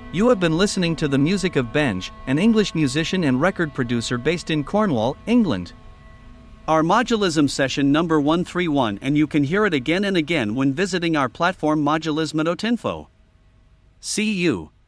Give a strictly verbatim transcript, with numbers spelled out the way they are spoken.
You have been listening to the music of Benj, an English musician and record producer based in Cornwall, England. Our modulism session number one thirty-one, and you can hear it again and again when visiting our platform modulism dot info. See you.